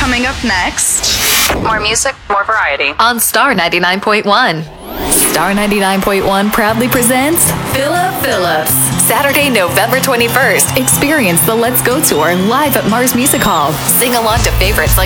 Coming up next, more music, more variety. On Star 99.1. Star 99.1 proudly presents Philip Phillips. Saturday, November 21st. Experience the Let's Go Tour live at Mars Music Hall. Sing along to favorites like